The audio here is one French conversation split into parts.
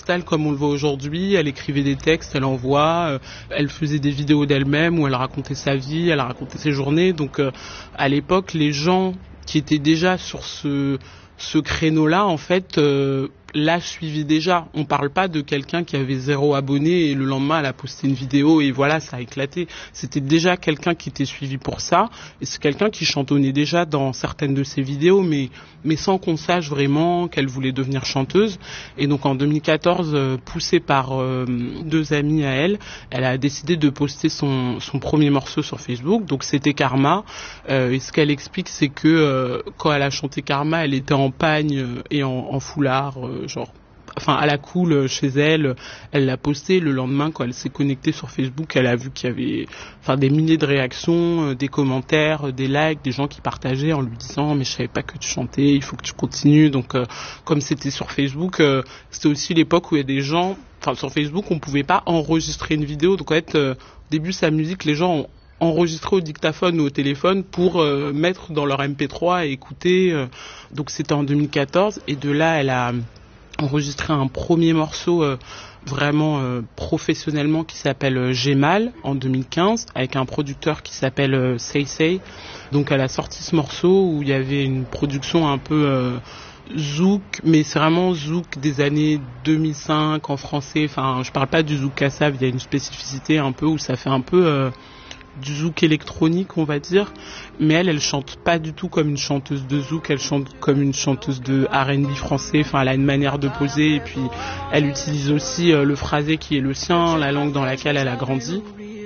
postale comme on le voit aujourd'hui. Elle écrivait des textes, elle envoie, elle faisait des vidéos d'elle-même où elle racontait sa vie, elle racontait ses journées. Donc à l'époque, les gens qui étaient déjà sur ce créneau-là, en fait, la suivi déjà. On parle pas de quelqu'un qui avait 0 abonné et le lendemain elle a posté une vidéo et voilà, ça a éclaté. C'était déjà quelqu'un qui était suivi pour ça et c'est quelqu'un qui chantonnait déjà dans certaines de ses vidéos mais sans qu'on sache vraiment qu'elle voulait devenir chanteuse. Et donc en 2014, poussée par 2 amis à elle, elle a décidé de poster son premier morceau sur Facebook. Donc c'était Karma. Et ce qu'elle explique, c'est que quand elle a chanté Karma, elle était en pagne et en foulard, à la cool chez elle. Elle l'a posté. Le lendemain, quand elle s'est connectée sur Facebook, elle a vu qu'il y avait des milliers de réactions, des commentaires, des likes, des gens qui partageaient en lui disant mais je savais pas que tu chantais, il faut que tu continues. Donc comme c'était sur Facebook, c'était aussi l'époque où il y a des gens, sur Facebook on pouvait pas enregistrer une vidéo. Donc en fait au début sa musique, les gens ont enregistré au dictaphone ou au téléphone pour mettre dans leur MP3 et écouter. Donc c'était en 2014 et de là elle a enregistré un premier morceau vraiment professionnellement qui s'appelle J'ai mal en 2015 avec un producteur qui s'appelle Say Say. Donc elle a sorti ce morceau où il y avait une production un peu zouk, mais c'est vraiment zouk des années 2005 en français. Je parle pas du zouk kassav, il y a une spécificité un peu où ça fait un peu du zouk électronique, on va dire, mais elle chante pas du tout comme une chanteuse de zouk, elle chante comme une chanteuse de R&B français. Elle a une manière de poser et puis elle utilise aussi le phrasé qui est le sien, la langue dans laquelle elle a grandi.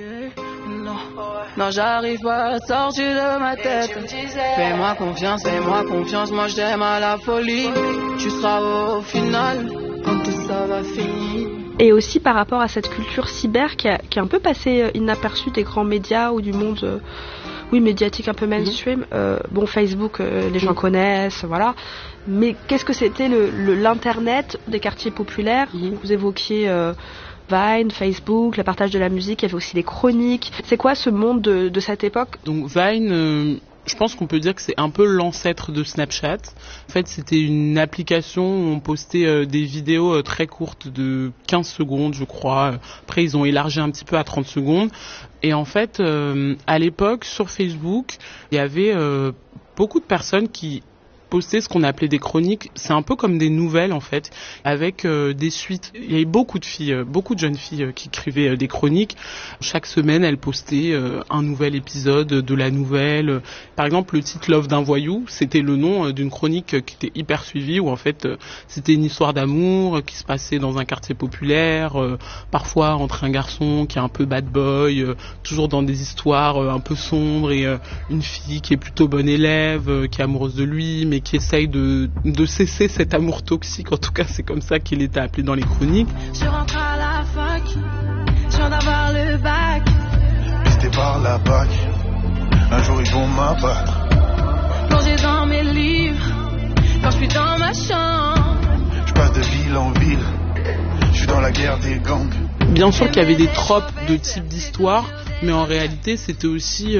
Non, j'arrive pas à sortir de ma tête. Fais-moi confiance, moi je t'aime à la folie. Tu seras au final quand tout ça va finir. Et aussi par rapport à cette culture cyber qui est un peu passée inaperçue des grands médias ou du monde médiatique un peu mainstream. Facebook, les gens connaissent, voilà. Mais qu'est-ce que c'était l'internet des quartiers populaires? Vous évoquiez Vine, Facebook, le partage de la musique, il y avait aussi des chroniques. C'est quoi ce monde de cette époque? Donc Vine, je pense qu'on peut dire que c'est un peu l'ancêtre de Snapchat. En fait, c'était une application où on postait des vidéos très courtes de 15 secondes, je crois. Après, ils ont élargi un petit peu à 30 secondes. Et en fait, à l'époque, sur Facebook, il y avait beaucoup de personnes qui poster ce qu'on appelait des chroniques. C'est un peu comme des nouvelles en fait, avec des suites. Il y avait beaucoup de filles, beaucoup de jeunes filles qui écrivaient des chroniques. Chaque semaine, elles postaient un nouvel épisode de la nouvelle. Par exemple, le titre Love d'un voyou, c'était le nom d'une chronique qui était hyper suivie, où en fait, c'était une histoire d'amour qui se passait dans un quartier populaire, parfois entre un garçon qui est un peu bad boy, toujours dans des histoires un peu sombres, et une fille qui est plutôt bonne élève, qui est amoureuse de lui, mais qui essaye de cesser cet amour toxique. En tout cas, c'est comme ça qu'il était appelé dans les chroniques. Je rentre à la fac, je viens d'avoir le bac. Pisté par la bac, un jour ils vont m'abattre. Plongé dans mes livres, quand je suis dans ma chambre. Je passe de ville en ville, je suis dans la guerre des gangs. Bien sûr qu'il y avait des tropes de type d'histoire, mais en réalité, c'était aussi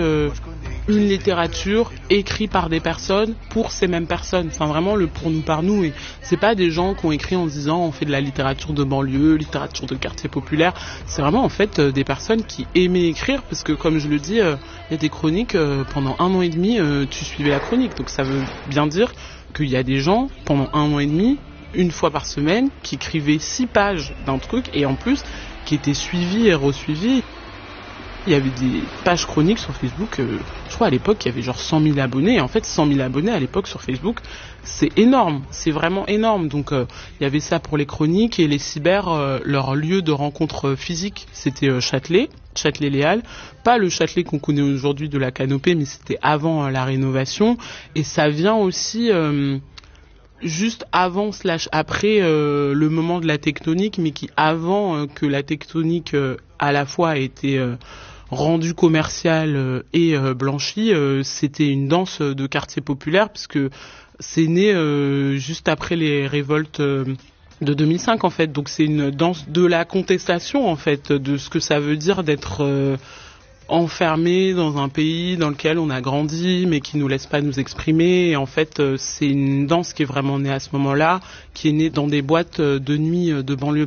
une littérature écrite par des personnes pour ces mêmes personnes. Vraiment le pour nous par nous. Et c'est pas des gens qui ont écrit en se disant on fait de la littérature de banlieue, littérature de quartier populaire. C'est vraiment en fait des personnes qui aimaient écrire, parce que comme je le dis, il y a des chroniques pendant 1 an et demi, tu suivais la chronique. Donc ça veut bien dire qu'il y a des gens pendant 1 an et demi, une fois par semaine, qui écrivaient 6 pages d'un truc et en plus qui étaient suivis et resuivis. Il y avait des pages chroniques sur Facebook, je crois à l'époque il y avait genre 100 000 abonnés, et en fait 100 000 abonnés à l'époque sur Facebook, c'est énorme, c'est vraiment énorme. Donc il y avait ça pour les chroniques, et les cyber, leur lieu de rencontre physique, c'était Châtelet-Léal, pas le Châtelet qu'on connaît aujourd'hui de la Canopée, mais c'était avant la rénovation, et ça vient aussi juste avant / après le moment de la tectonique, mais qui avant que la tectonique à la fois a été rendue commerciale et blanchie, c'était une danse de quartier populaire, puisque c'est né juste après les révoltes de 2005 en fait. Donc c'est une danse de la contestation en fait, de ce que ça veut dire d'être enfermé dans un pays dans lequel on a grandi mais qui nous laisse pas nous exprimer. Et en fait c'est une danse qui est vraiment née à ce moment-là, qui est née dans des boîtes de nuit de banlieue